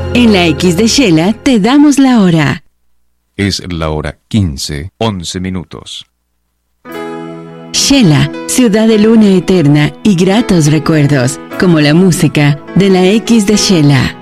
En la X de Shela te damos la hora. Es la hora 15:11. Shela, ciudad de luna eterna y gratos recuerdos, como la música de la X de Shela.